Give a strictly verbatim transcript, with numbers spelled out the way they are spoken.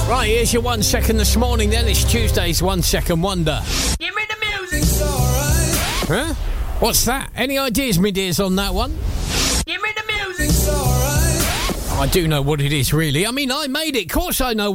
Right, here's your one second this morning then. It's Tuesday's One Second Wonder. Give me the music. Alright. Huh? What's that? Any ideas, me dears, on that one? Give me the music. Alright. I do know what it is, really. I mean, I made it. Of course I know